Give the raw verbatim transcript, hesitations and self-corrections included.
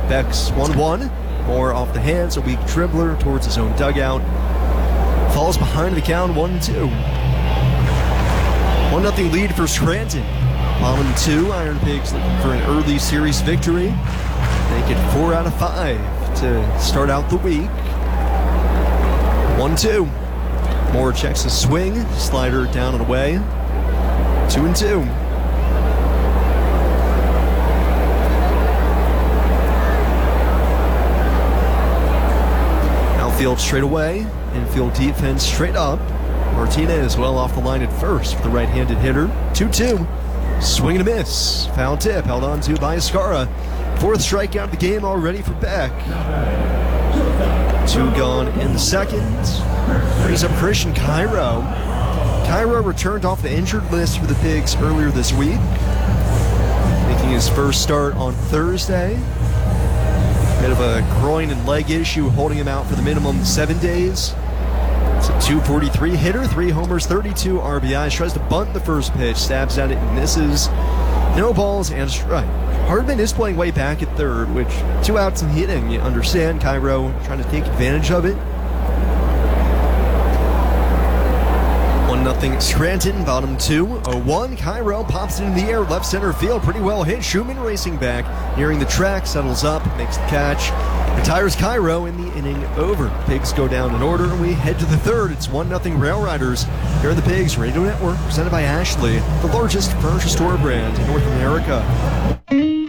Beck's one one. More off the hands, a weak dribbler towards his own dugout. Falls behind the count, one two. one nothing lead for Scranton. Bottom two, Iron Pigs looking for an early series victory. Make it four out of five to start out the week. one two. Moore checks his swing, slider down and away. Two and two. Outfield straight away, infield defense straight up. Martinez well off the line at first for the right-handed hitter. two two. Swing and a miss. Foul tip held on to by Escara. Fourth strikeout of the game already for Beck. Two gone in the second. Brings up Christian Cairo. Cairo returned off the injured list for the Pigs earlier this week, making his first start on Thursday. Bit of a groin and leg issue holding him out for the minimum seven days. It's a two forty-three hitter, three homers, thirty-two R B Is. Tries to bunt the first pitch, stabs at it and misses. No balls and a strike. Hardman is playing way back at third, which two outs and hitting. You understand Cairo trying to take advantage of it. one nothing Scranton, bottom two. oh one, Cairo pops it in the air, left center field, pretty well hit. Schumann racing back, nearing the track, settles up, makes the catch, retires Cairo in the inning over. Pigs go down in order, and we head to the third. It's one nothing Rail Riders. Here are the Pigs Radio Network, presented by Ashley, the largest furniture store brand in North America.